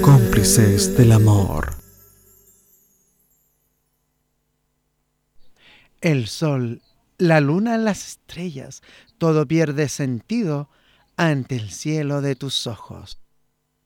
cómplices del amor. El sol, la luna, las estrellas, todo pierde sentido ante el cielo de tus ojos.